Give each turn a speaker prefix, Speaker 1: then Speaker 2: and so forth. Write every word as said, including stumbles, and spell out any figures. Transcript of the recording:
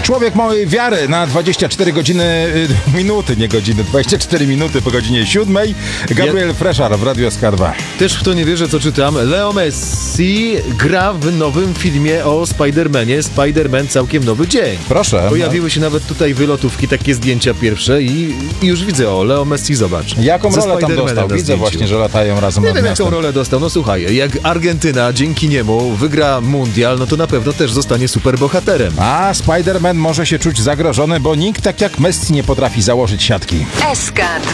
Speaker 1: Człowiek małej wiary na dwadzieścia cztery godziny, minuty, nie godziny, dwadzieścia cztery minuty po godzinie siódmej. Gabriel ja... Freszar w Radio S K dwa.
Speaker 2: Też w to nie wierzę, co czytam. Leo Messi gra w nowym filmie o Spider-Manie. Spider-Man całkiem nowy dzień.
Speaker 1: Proszę.
Speaker 2: Pojawiły się nawet tutaj wylotówki, takie zdjęcia pierwsze i, i już widzę, o, Leo Messi, zobacz.
Speaker 1: Jaką rolę tam dostał? Widzę właśnie, że latają razem
Speaker 2: Nie
Speaker 1: nad
Speaker 2: wiem,
Speaker 1: miastem.
Speaker 2: jaką rolę dostał. No słuchaj, jak Argentyna dzięki niemu wygra mundial, no to na pewno też zostanie superbohaterem.
Speaker 1: A Spider-Man może się czuć zagrożony, bo nikt tak jak Messi nie potrafi założyć siatki.
Speaker 3: S K